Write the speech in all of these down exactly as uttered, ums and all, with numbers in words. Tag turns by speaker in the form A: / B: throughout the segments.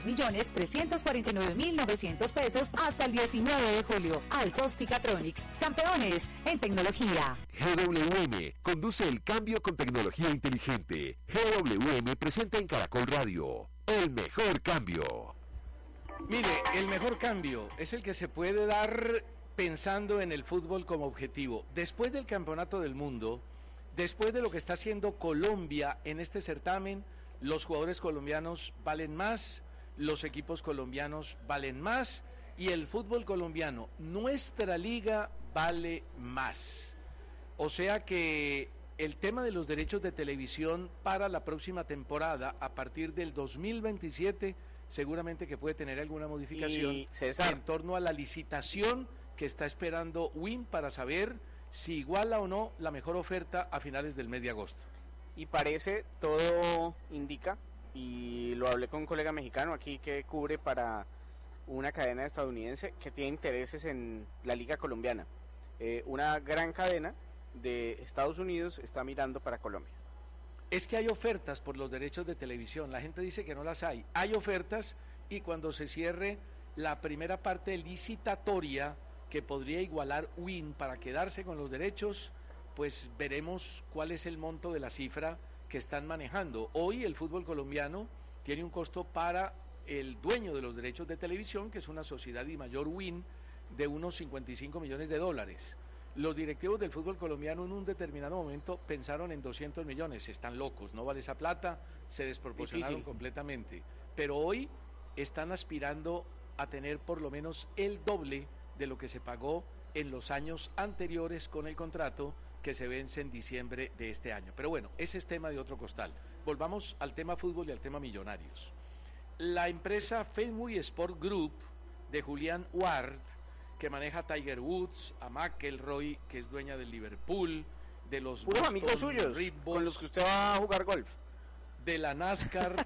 A: millones trescientos cuarenta y nueve mil novecientos pesos hasta el diecinueve de julio. Alcos Ficatronics, campeones en tecnología.
B: G W M conduce el cambio con tecnología inteligente. G W M presenta en Caracol Radio el mejor cambio.
C: Mire, el mejor cambio es el que se puede dar pensando en el fútbol como objetivo. Después del Campeonato del Mundo, después de lo que está haciendo Colombia en este certamen, los jugadores colombianos valen más, los equipos colombianos valen más y el fútbol colombiano, nuestra liga, vale más. O sea que el tema de los derechos de televisión para la próxima temporada, a partir del dos mil veintisiete, seguramente que puede tener alguna modificación
D: y, César,
C: en torno a la licitación que está esperando Win para saber si iguala o no la mejor oferta a finales del mes de agosto.
D: Y parece, todo indica, y lo hablé con un colega mexicano aquí que cubre para una cadena estadounidense que tiene intereses en la liga colombiana. Eh, una gran cadena de Estados Unidos está mirando para Colombia.
C: Es que hay ofertas por los derechos de televisión, la gente dice que no las hay, hay ofertas y cuando se cierre la primera parte licitatoria que podría igualar Win para quedarse con los derechos, pues veremos cuál es el monto de la cifra que están manejando. Hoy el fútbol colombiano tiene un costo para el dueño de los derechos de televisión, que es una sociedad y mayor Win, de unos cincuenta y cinco millones de dólares. Los directivos del fútbol colombiano en un determinado momento pensaron en doscientos millones, están locos, no vale esa plata, se desproporcionaron Difícil. completamente. Pero hoy están aspirando a tener por lo menos el doble de lo que se pagó en los años anteriores con el contrato que se vence en diciembre de este año. Pero bueno, ese es tema de otro costal. Volvamos al tema fútbol y al tema millonarios. La empresa Fenway Sport Group de Julián Ward, que maneja a Tiger Woods, a McIlroy, que es dueña del Liverpool, de los
D: Boston amigos suyos,
C: Red Bulls,
D: con los que usted va a jugar golf,
C: de la NASCAR,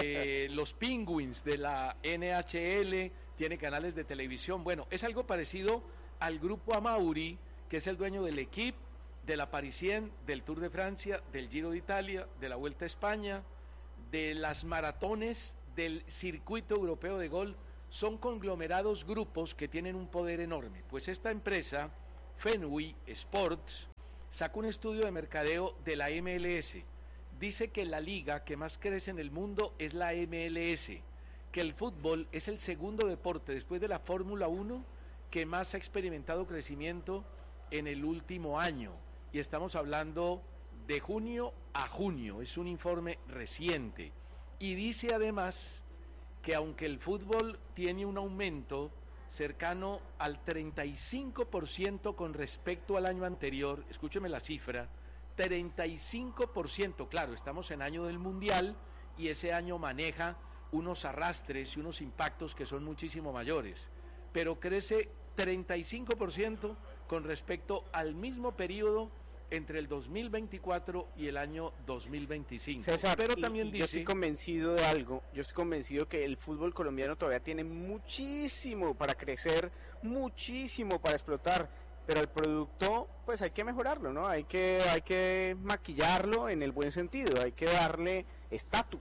C: de los Penguins, de la N H L, tiene canales de televisión. Bueno, es algo parecido al grupo Amauri, que es el dueño del equipo, de la Parisien, del Tour de Francia, del Giro de Italia, de la Vuelta a España, de las maratones, del circuito europeo de golf. Son conglomerados grupos que tienen un poder enorme. Pues esta empresa, Fenway Sports, sacó un estudio de mercadeo de la M L S. Dice que la liga que más crece en el mundo es la M L S, que el fútbol es el segundo deporte después de la Fórmula uno que más ha experimentado crecimiento en el último año. Y estamos hablando de junio a junio, es un informe reciente. Y dice además que aunque el fútbol tiene un aumento cercano al treinta y cinco por ciento con respecto al año anterior, escúcheme la cifra, treinta y cinco por ciento, claro, estamos en año del Mundial y ese año maneja unos arrastres y unos impactos que son muchísimo mayores, pero crece treinta y cinco por ciento con respecto al mismo periodo entre el dos mil veinticuatro y el año dos mil veinticinco.
D: César,
C: pero también
D: y, y
C: dice...
D: yo estoy convencido de algo, yo estoy convencido que el fútbol colombiano todavía tiene muchísimo para crecer, muchísimo para explotar, pero el producto, pues hay que mejorarlo, ¿no? Hay que, hay que maquillarlo en el buen sentido, hay que darle estatus.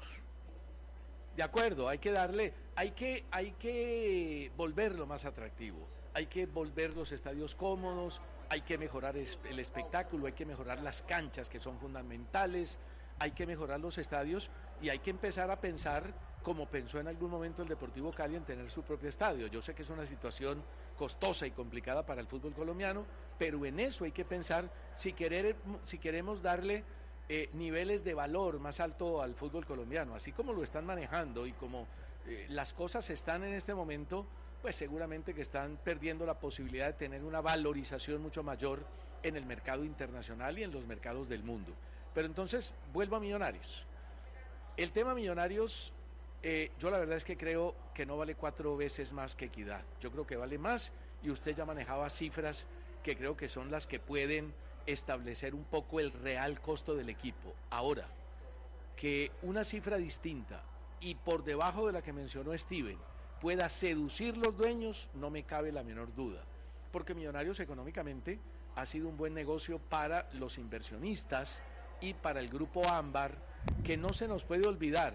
C: De acuerdo, hay que darle, hay que, hay que volverlo más atractivo, hay que volver los estadios cómodos, hay que mejorar el espectáculo, hay que mejorar las canchas que son fundamentales, hay que mejorar los estadios y hay que empezar a pensar como pensó en algún momento el Deportivo Cali en tener su propio estadio. Yo sé que es una situación costosa y complicada para el fútbol colombiano, pero en eso hay que pensar si, querer, si queremos darle eh, niveles de valor más alto al fútbol colombiano, así como lo están manejando y como eh, las cosas están en este momento, pues seguramente que están perdiendo la posibilidad de tener una valorización mucho mayor en el mercado internacional y en los mercados del mundo. Pero entonces, vuelvo a Millonarios. El tema Millonarios, eh, yo la verdad es que creo que no vale cuatro veces más que Equidad. Yo creo que vale más y usted ya manejaba cifras que creo que son las que pueden establecer un poco el real costo del equipo. Ahora, que una cifra distinta y por debajo de la que mencionó Steven pueda seducir los dueños, no me cabe la menor duda, porque Millonarios económicamente ha sido un buen negocio para los inversionistas y para el grupo Ámbar, que no se nos puede olvidar,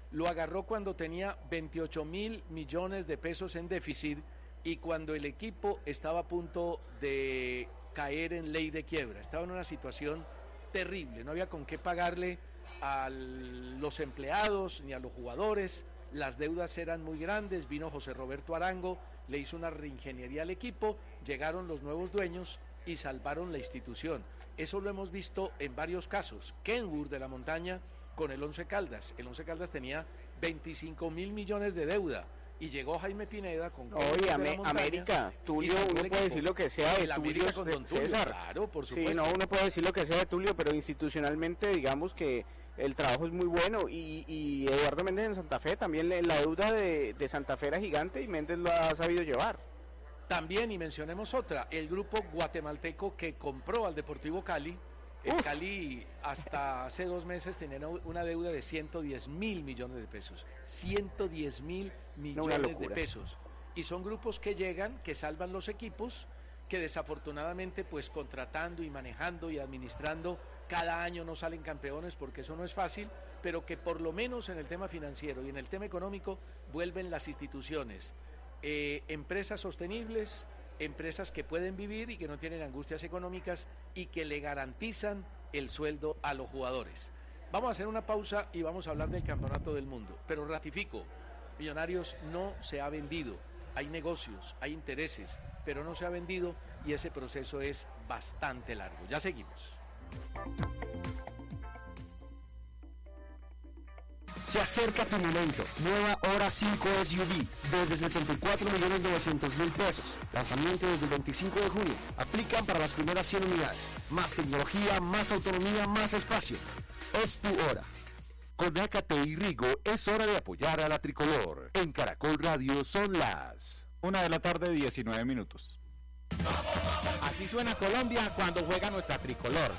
C: lo agarró cuando tenía veintiocho mil millones de pesos en déficit y cuando el equipo estaba a punto de caer en ley de quiebra. Estaba en una situación terrible, no había con qué pagarle a los empleados ni a los jugadores, las deudas eran muy grandes, vino José Roberto Arango, le hizo una reingeniería al equipo, llegaron los nuevos dueños y salvaron la institución. Eso lo hemos visto en varios casos. Kenwood de la Montaña con el Once Caldas. El Once Caldas tenía veinticinco mil millones de deuda y llegó Jaime Pineda con
D: Oye, Am América, Tulio, uno puede decir lo que sea de Tulio,
C: con Tulio,
D: César.
C: Claro, por supuesto.
D: Sí, no, uno puede decir lo que sea de Tulio, pero institucionalmente digamos que el trabajo es muy bueno y, y Eduardo Méndez en Santa Fe, también la deuda de, de Santa Fe era gigante y Méndez lo ha sabido llevar.
C: También, y mencionemos otra, el grupo guatemalteco que compró al Deportivo Cali. El Uf. Cali hasta hace dos meses tenía una deuda de ciento diez mil millones de pesos. ciento diez mil millones de pesos. Y son grupos que llegan, que salvan los equipos, que desafortunadamente pues contratando y manejando y administrando cada año no salen campeones porque eso no es fácil, pero que por lo menos en el tema financiero y en el tema económico vuelven las instituciones. Eh, empresas sostenibles, empresas que pueden vivir y que no tienen angustias económicas y que le garantizan el sueldo a los jugadores. Vamos a hacer una pausa y vamos a hablar del campeonato del mundo, pero ratifico, Millonarios no se ha vendido, hay negocios, hay intereses, pero no se ha vendido y ese proceso es bastante largo. Ya seguimos.
E: Se acerca tu momento. Nueva Hora cinco S U V desde setenta y cuatro millones novecientos mil pesos. Lanzamiento desde el veinticinco de junio. Aplican para las primeras cien unidades. Más tecnología, más autonomía, más espacio. Es tu hora.
B: Con Acate y Rigo es hora de apoyar a la tricolor. En Caracol Radio son las
F: una de la tarde, diecinueve minutos.
G: Así suena Colombia cuando juega nuestra tricolor.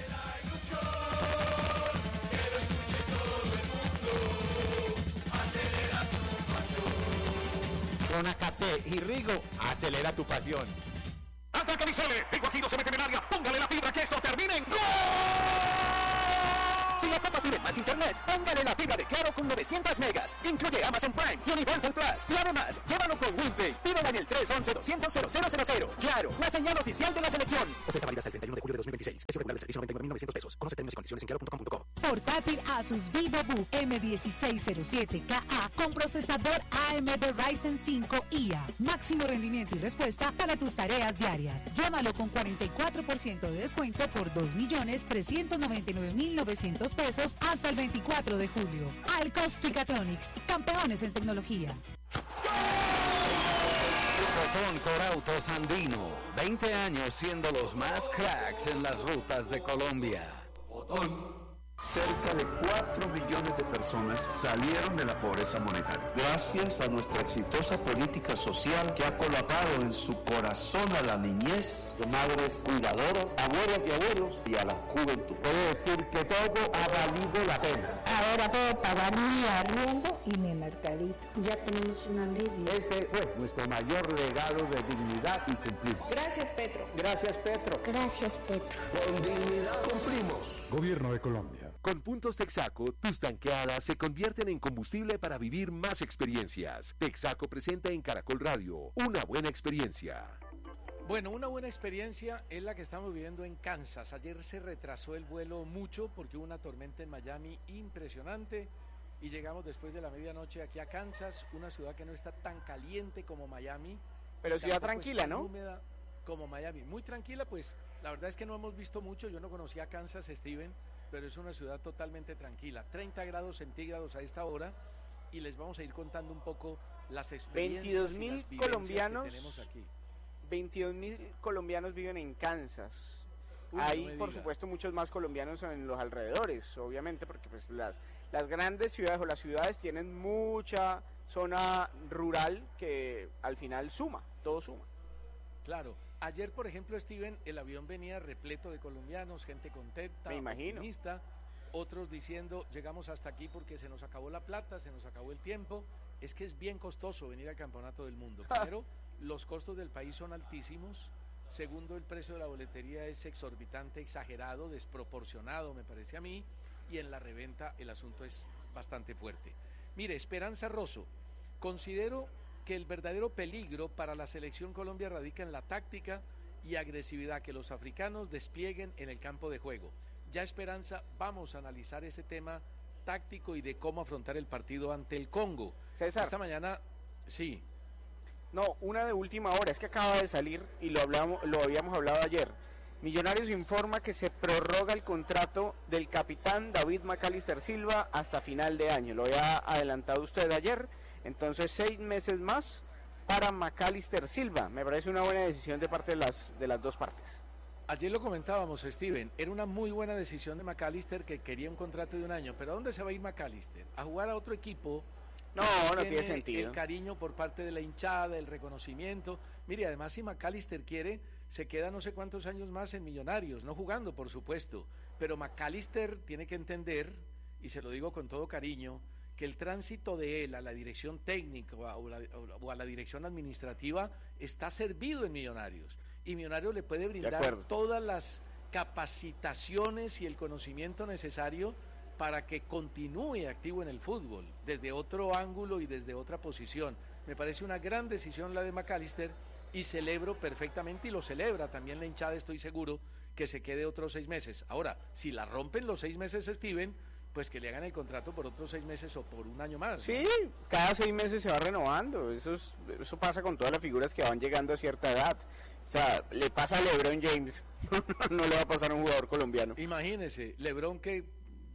G: Con Acate y Rigo, acelera tu pasión.
H: ¡Ataca Misole! El guajiro se mete en el área. ¡Póngale la fibra que esto termine en gol!
I: Si la Copa pide más internet, póngale la fibra de Claro con novecientos megas. Incluye Amazon Prime y Universal Plus. Y además, llévalo con WinPay. Pídela en el tres once doscientos cero cero cero cero. Claro, la señal oficial de la selección. Oferta válida hasta el treinta y uno de julio de dos mil veintiséis. Precio regular del servicio noventa y nueve mil novecientos pesos. Conoce términos y condiciones en claro punto com punto co.
A: Portátil Asus VivoBook M dieciséis cero siete K A con procesador A M D Ryzen cinco I A. Máximo rendimiento y respuesta para tus tareas diarias. Llámalo con cuarenta y cuatro por ciento de descuento por dos millones trescientos noventa y nueve mil novecientos pesos hasta el veinticuatro de julio. Alcos Picatronics, campeones en tecnología.
J: Botón Corautos Andino, veinte años siendo los más cracks en las rutas de Colombia.
K: Botón. Cerca de cuatro millones de personas salieron de la pobreza monetaria. Gracias a nuestra exitosa política social que ha colocado en su corazón a la niñez, de madres cuidadoras, abuelas y abuelos, y a la juventud.
L: Puedo decir que todo ha valido la pena.
M: Ahora puedo pagar mi arriendo y mi mercadito.
N: Ya tenemos una alivio.
L: Ese fue nuestro mayor legado de dignidad y cumplir.
O: Gracias, Petro.
D: Gracias, Petro.
M: Gracias, Petro.
K: Con dignidad cumplimos.
F: Gobierno de Colombia.
B: Con Puntos Texaco, tus tanqueadas se convierten en combustible para vivir más experiencias. Texaco presenta en Caracol Radio una buena experiencia.
C: Bueno, una buena experiencia es la que estamos viviendo en Kansas. Ayer se retrasó el vuelo mucho porque hubo una tormenta en Miami impresionante y llegamos después de la medianoche aquí a Kansas, una ciudad que no está tan caliente como Miami.
D: Pero ciudad tranquila, ¿no?
C: Húmeda como Miami. Muy tranquila, pues la verdad es que no hemos visto mucho. Yo no conocía Kansas, Steven, pero es una ciudad totalmente tranquila. treinta grados centígrados a esta hora y les vamos a ir contando un poco las experiencias
D: veintidós mil colombianos
C: que tenemos aquí.
D: veintidós mil colombianos viven en Kansas. Uy, Hay, no por diga. supuesto, muchos más colombianos en los alrededores, obviamente, porque pues las, las grandes ciudades o las ciudades tienen mucha zona rural que al final suma, todo suma.
C: Claro. Ayer, por ejemplo, Steven, el avión venía repleto de colombianos, gente contenta,
D: Me imagino.
C: optimista, otros diciendo, llegamos hasta aquí porque se nos acabó la plata, se nos acabó el tiempo. Es que es bien costoso venir al Campeonato del Mundo. Primero, los costos del país son altísimos. Segundo, el precio de la boletería es exorbitante, exagerado, desproporcionado, me parece a mí. Y en la reventa el asunto es bastante fuerte. Mire, Esperanza Rosso, considero que el verdadero peligro para la selección Colombia radica en la táctica y agresividad que los africanos desplieguen en el campo de juego. Ya Esperanza, vamos a analizar ese tema táctico y de cómo afrontar el partido ante el Congo.
D: César.
C: Esta mañana, sí.
D: No, una de última hora, es que acaba de salir y lo hablamos, lo habíamos hablado ayer. Millonarios informa que se prorroga el contrato del capitán David Macalister Silva hasta final de año. Lo había adelantado usted ayer, entonces seis meses más para Macalister Silva. Me parece una buena decisión de parte de las, de las dos partes.
C: Ayer lo comentábamos, Steven, era una muy buena decisión de Macalister, que quería un contrato de un año, pero ¿a dónde se va a ir Macalister? ¿A jugar a otro equipo?
D: No, no tiene, tiene sentido.
C: El cariño por parte de la hinchada, el reconocimiento. Mire, además si Macalister quiere, se queda no sé cuántos años más en Millonarios, no jugando por supuesto, pero Macalister tiene que entender, y se lo digo con todo cariño, que el tránsito de él a la dirección técnica o a la, o a la dirección administrativa está servido en Millonarios, y Millonarios le puede brindar todas las capacitaciones y el conocimiento necesario para que continúe activo en el fútbol, desde otro ángulo y desde otra posición. Me parece una gran decisión la de Macalister, y celebro perfectamente, y lo celebra también la hinchada, estoy seguro, que se quede otros seis meses. Ahora, si la rompen los seis meses, Steven, pues que le hagan el contrato por otros seis meses o por un año más.
D: Sí, ¿no? Cada seis meses se va renovando, eso, es, eso pasa con todas las figuras que van llegando a cierta edad. O sea, le pasa a LeBron James, no le va a pasar a un jugador colombiano.
C: Imagínese, LeBron que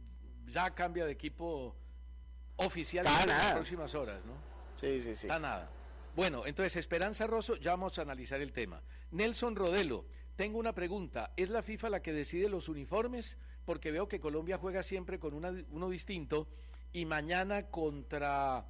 C: ya cambia de equipo oficial
D: en
C: las próximas horas, ¿no?
D: Sí, sí, sí.
C: Está nada. Bueno, entonces Esperanza Rosso, ya vamos a analizar el tema. Nelson Rodelo, tengo una pregunta, ¿es la FIFA la que decide los uniformes? Porque veo que Colombia juega siempre con una, uno distinto, y mañana contra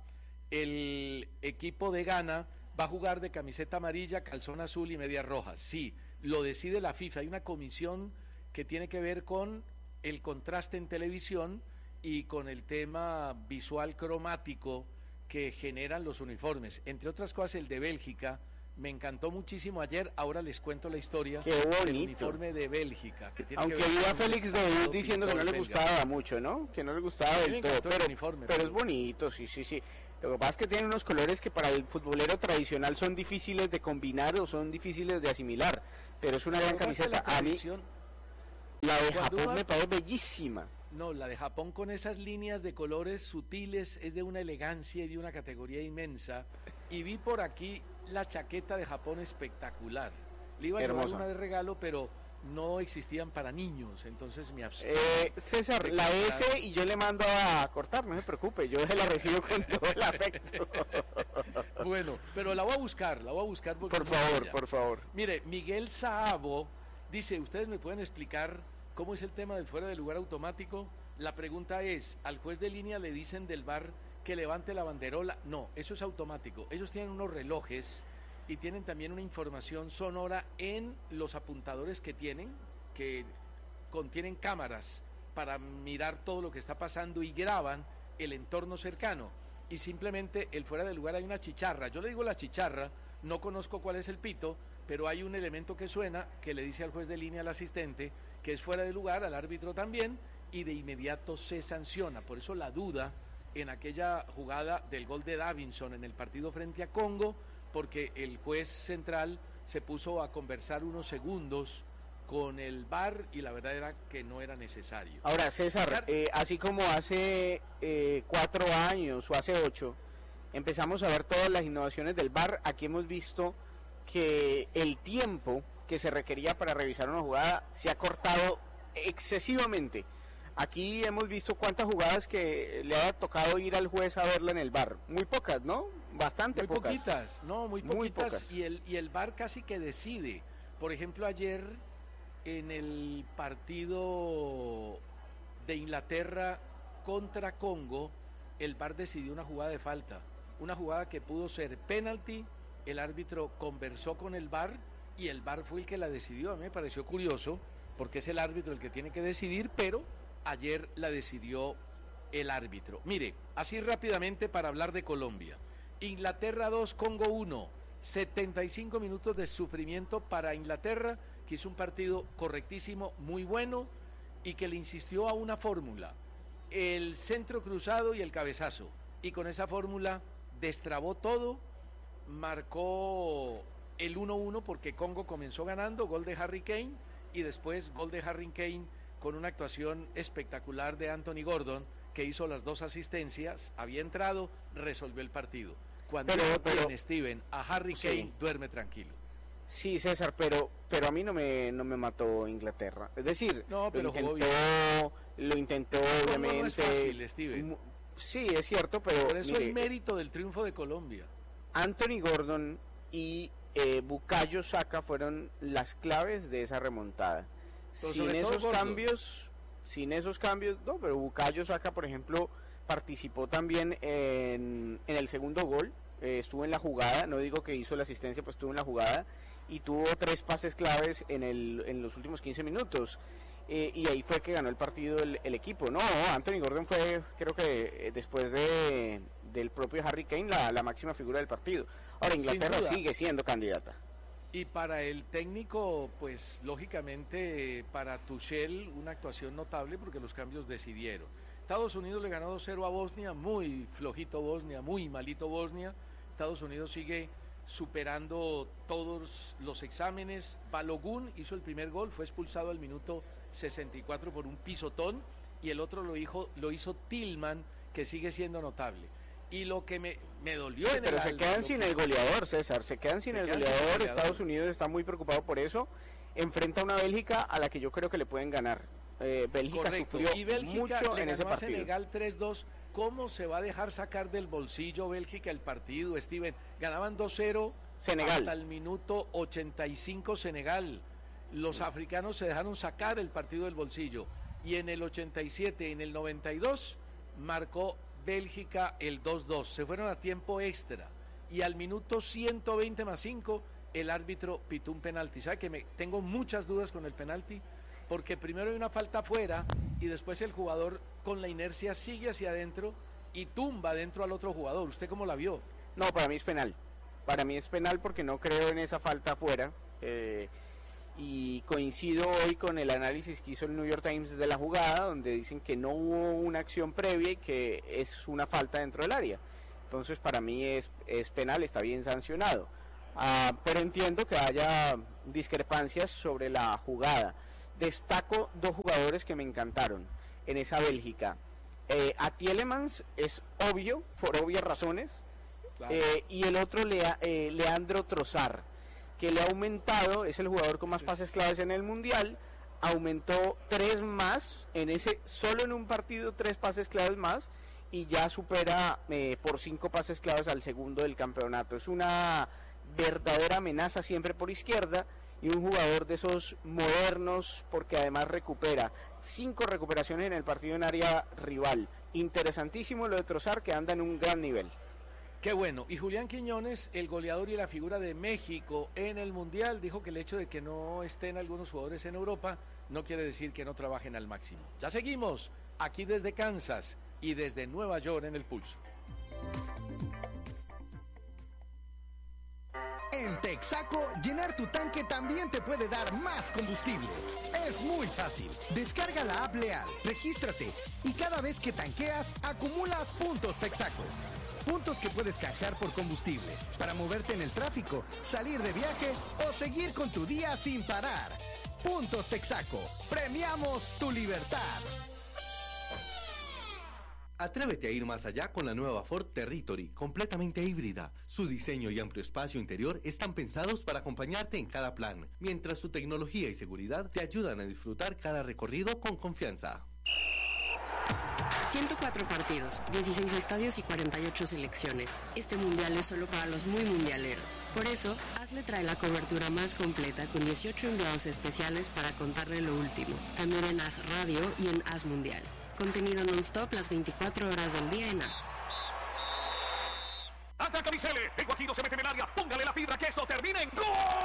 C: el equipo de Ghana va a jugar de camiseta amarilla, calzón azul y medias rojas. Sí, lo decide la FIFA, hay una comisión que tiene que ver con el contraste en televisión y con el tema visual cromático que generan los uniformes, entre otras cosas el de Bélgica, me encantó muchísimo ayer, ahora les cuento la historia del uniforme de Bélgica. Que tiene
D: Aunque
C: que ver
D: iba
C: con
D: Félix de Bus diciendo que no le gustaba mucho, ¿no? Que no le gustaba del todo, pero, uniforme, pero, pero es bonito, sí, sí, sí. Lo que pasa es que tiene unos colores que para el futbolero tradicional son difíciles de combinar o son difíciles de asimilar, pero es una gran camiseta. A mí, la de Japón me parece bellísima.
C: No, la de Japón con esas líneas de colores sutiles es de una elegancia y de una categoría inmensa. Y vi por aquí la chaqueta de Japón espectacular. Le iba a llevar una de regalo, pero no existían para niños, entonces me abstuve.
D: Eh, César, la S y yo le mando a cortar, no se preocupe, yo se la recibo con todo el afecto.
C: Bueno, pero la voy a buscar, la voy a buscar.
D: Por favor, por favor.
C: Mire, Miguel Saabo dice, ¿ustedes me pueden explicar cómo es el tema del fuera de lugar automático? La pregunta es, ¿al juez de línea le dicen del V A R que levante la banderola? No, eso es automático. Ellos tienen unos relojes y tienen también una información sonora en los apuntadores que tienen, que contienen cámaras para mirar todo lo que está pasando y graban el entorno cercano. Y simplemente el fuera de lugar hay una chicharra. Yo le digo la chicharra, no conozco cuál es el pito, pero hay un elemento que suena que le dice al juez de línea, al asistente, que es fuera de lugar, al árbitro también, y de inmediato se sanciona. Por eso la duda en aquella jugada del gol de Davinson en el partido frente a Congo, porque el juez central se puso a conversar unos segundos con el V A R y la verdad era que no era necesario.
D: Ahora, César, eh, así como hace eh, cuatro años o hace ocho, empezamos a ver todas las innovaciones del V A R, aquí hemos visto que el tiempo que se requería para revisar una jugada se ha cortado excesivamente. Aquí hemos visto cuántas jugadas que le ha tocado ir al juez a verla en el V A R. Muy pocas, ¿no? Bastante
C: muy
D: pocas.
C: poquitas, no, muy poquitas.
D: Muy pocas.
C: Y el, y el V A R casi que decide. Por ejemplo, ayer en el partido de Inglaterra contra Congo, el V A R decidió una jugada de falta. Una jugada que pudo ser penalti, el árbitro conversó con el V A R y el V A R fue el que la decidió. A mí me pareció curioso, porque es el árbitro el que tiene que decidir, pero ayer la decidió el árbitro. Mire, así rápidamente para hablar de Colombia. Inglaterra dos, Congo uno. setenta y cinco minutos de sufrimiento para Inglaterra, que hizo un partido correctísimo, muy bueno, y que le insistió a una fórmula: el centro cruzado y el cabezazo. y con esa fórmula destrabó todo, marcó el uno uno porque Congo comenzó ganando, gol de Harry Kane, y después gol de Harry Kane con una actuación espectacular de Anthony Gordon, que hizo las dos asistencias, había entrado, resolvió el partido. Cuando
D: pero, pero,
C: tiene Steven a Harry Kane, sí. duerme tranquilo.
D: Sí, César, pero pero a mí no me no me mató Inglaterra. Es decir,
C: no, pero
D: lo intentó,
C: jugó bien.
D: lo intentó obviamente.
C: No es fácil, Steven.
D: Sí, es cierto, pero
C: por eso
D: mire,
C: el mérito del triunfo de Colombia.
D: Anthony Gordon y eh, Bukayo Saka fueron las claves de esa remontada. Pero sin esos cambios, sin esos cambios, no, pero Bukayo Saka, por ejemplo, participó también en, en el segundo gol, eh, estuvo en la jugada, no digo que hizo la asistencia, pues estuvo en la jugada y tuvo tres pases claves en, el, en los últimos quince minutos. Eh, y ahí fue que ganó el partido el, el equipo. No, Anthony Gordon fue, creo que eh, después de del propio Harry Kane, la, la máxima figura del partido. Ahora Inglaterra sigue siendo candidata.
C: Y para el técnico, pues lógicamente para Tuchel una actuación notable porque los cambios decidieron. Estados Unidos le ganó dos cero a Bosnia, muy flojito Bosnia, muy malito Bosnia. Estados Unidos sigue superando todos los exámenes. Balogun hizo el primer gol, fue expulsado al minuto sesenta y cuatro por un pisotón, y el otro lo hizo, lo hizo Tillman, que sigue siendo notable. Y lo que me, me dolió
D: sí,
C: en
D: pero
C: el
D: se
C: alma,
D: quedan sin
C: que...
D: el goleador, César, se quedan sin, se el, quedan goleador. sin el goleador, Estados Unidos está muy preocupado por eso, enfrenta a una Bélgica a la que yo creo que le pueden ganar. Eh, Bélgica
C: Correcto.
D: sufrió
C: y Bélgica
D: mucho
C: le
D: en
C: ganó
D: ese
C: a
D: partido.
C: Senegal tres dos. ¿Cómo se va a dejar sacar del bolsillo Bélgica el partido, Steven? Ganaban dos cero
D: Senegal
C: hasta el minuto ochenta y cinco Senegal. Los sí. africanos se dejaron sacar el partido del bolsillo, y en el ochenta y siete, en el noventa y dos marcó Bélgica el dos dos. Se fueron a tiempo extra y al minuto ciento veinte más cinco el árbitro pitó un penalti. ¿Sabe que me tengo muchas dudas con el penalti? Porque primero hay una falta afuera y después el jugador con la inercia sigue hacia adentro y tumba adentro al otro jugador. ¿Usted cómo la vio?
D: No, para mí es penal. Para mí es penal porque no creo en esa falta afuera. Eh, y coincido hoy con el análisis que hizo el New York Times de la jugada, donde dicen que no hubo una acción previa y que es una falta dentro del área. Entonces para mí es, es penal, está bien sancionado. Uh, pero entiendo que haya discrepancias sobre la jugada. Destaco dos jugadores que me encantaron en esa Bélgica. Eh, a Tielemans es obvio, por obvias razones, claro. eh, y el otro Lea, eh, Leandro Trossard, que le ha aumentado, es el jugador con más pases claves en el Mundial, aumentó tres más, en ese solo en un partido tres pases claves más, y ya supera eh, por cinco pases claves al segundo del campeonato. Es una verdadera amenaza siempre por izquierda, y un jugador de esos modernos, porque además recupera cinco recuperaciones en el partido en área rival. Interesantísimo lo de Trossard, que anda en un gran nivel.
C: Qué bueno. Y Julián Quiñones, el goleador y la figura de México en el Mundial, dijo que el hecho de que no estén algunos jugadores en Europa no quiere decir que no trabajen al máximo. Ya seguimos aquí desde Kansas y desde Nueva York en El Pulso.
O: En Texaco, llenar tu tanque también te puede dar más combustible. Es muy fácil. Descarga la app Leal, regístrate y cada vez que tanqueas, acumulas puntos Texaco. Puntos que puedes canjear por combustible, para moverte en el tráfico, salir de viaje o seguir con tu día sin parar. Puntos Texaco. Premiamos tu libertad.
P: Atrévete a ir más allá con la nueva Ford Territory, completamente híbrida. Su diseño y amplio espacio interior están pensados para acompañarte en cada plan, mientras su tecnología y seguridad te ayudan a disfrutar cada recorrido con confianza.
Q: ciento cuatro partidos, dieciséis estadios y cuarenta y ocho selecciones. Este mundial es solo para los muy mundialeros. Por eso, Hazle trae la cobertura más completa con dieciocho enviados especiales para contarle lo último. También en Haz Radio y en Haz Mundial. Contenido non-stop las veinticuatro horas del día en Haz.
H: Ataca Vicele, el guajiro se mete en el área, póngale la fibra que esto termine en gol.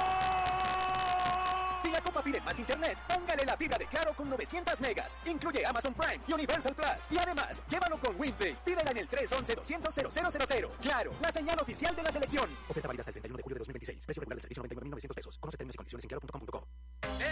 I: Si la Copa pide más internet, póngale la fibra de Claro con novecientos megas. Incluye Amazon Prime y Universal Plus. Y además, llévalo con WinPay. Pídela en el tres once doscientos cero cero cero cero. Claro, la señal oficial de la selección.
R: Oferta válida hasta el treinta y uno de julio de dos mil veintiséis. Precio regular del servicio noventa y nueve mil novecientos pesos. Conoce términos y condiciones en claro punto com punto co.